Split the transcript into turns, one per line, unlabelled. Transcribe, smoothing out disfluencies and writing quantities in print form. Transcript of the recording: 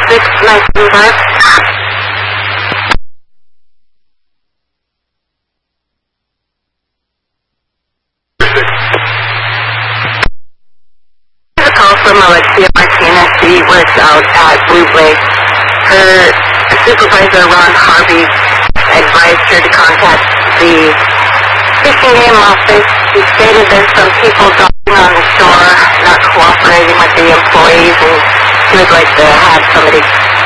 6975. A call from Alexia Martinez. She works out at Blue Lake. Her supervisor, Ron Harvey, advised her to contact the fishing game office. She stated there's some people docking on the shore, not cooperating with the employees, and she would like to have somebody